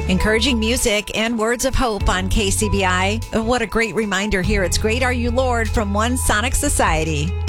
Encouraging music and words of hope on KCBI. What a great reminder here. It's Great Are You, Lord, from One Sonic Society.